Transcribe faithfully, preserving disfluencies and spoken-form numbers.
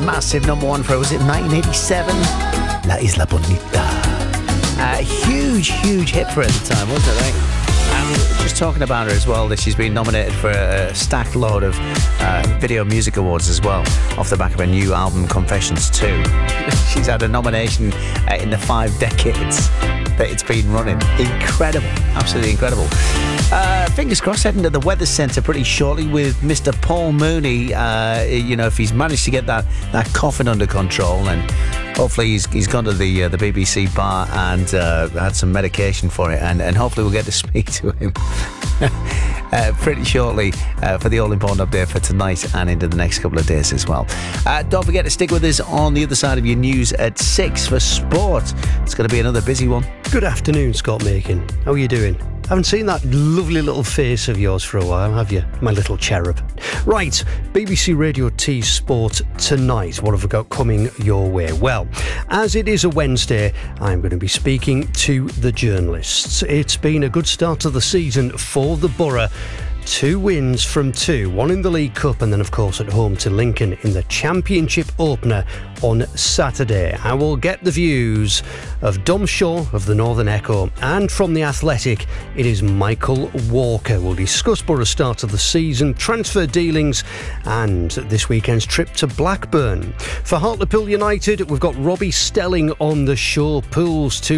massive number one for, was it nineteen eighty-seven? La Isla Bonita. Uh, huge, huge hit for her at the time, wasn't it, right? And just talking about her as well, that she's been nominated for a stacked load of uh, Video Music Awards as well, off the back of her new album Confessions two. She's had a nomination uh, in the five decades that it's been running. Incredible, absolutely incredible. Uh, fingers crossed, heading to the Weather Centre pretty shortly with Mister Paul Mooney. Uh, you know, if he's managed to get that, that coughing under control, and hopefully he's he's gone to the uh, the B B C bar and uh, had some medication for it, and, and hopefully we'll get to speak to him uh, pretty shortly uh, for the all-important update for tonight and into the next couple of days as well. Uh, don't forget to stick with us on the other side of your news at six for sport. It's going to be another busy one. Good afternoon, Scott Makin. How are you doing? Haven't seen that lovely little face of yours for a while, have you, my little cherub? Right, B B C Radio T Sport tonight. What have we got coming your way? Well, as it is a Wednesday, I'm going to be speaking to the journalists. It's been a good start to the season for the Borough. Two wins from two, one in the League Cup and then of course at home to Lincoln in the Championship opener on Saturday. I will get the views of Dom Shaw of the Northern Echo, and from The Athletic it is Michael Walker. We'll discuss Borough's start of the season, transfer dealings and this weekend's trip to Blackburn. For Hartlepool United, we've got Robbie Stelling on the show. Pools to